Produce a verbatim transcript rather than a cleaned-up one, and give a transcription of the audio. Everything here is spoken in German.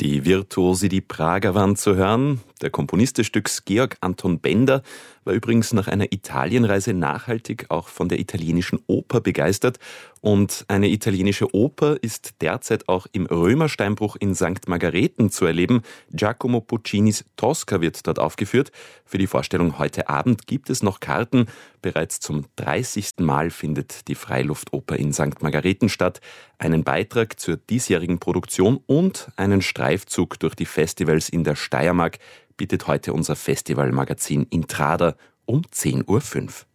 Die Virtuosi Prager waren zu hören. Der Komponist des Stücks, Georg Anton Bender, war übrigens nach einer Italienreise nachhaltig auch von der italienischen Oper begeistert. Und eine italienische Oper ist derzeit auch im Römersteinbruch in Sankt Margarethen zu erleben. Giacomo Puccinis Tosca wird dort aufgeführt. Für die Vorstellung heute Abend gibt es noch Karten. Bereits zum dreißigsten Mal findet die Freiluftoper in Sankt Margarethen statt. Einen Beitrag zur diesjährigen Produktion und einen Streifzug durch die Festivals in der Steiermark bietet heute unser Festivalmagazin Intrada um zehn Uhr fünf.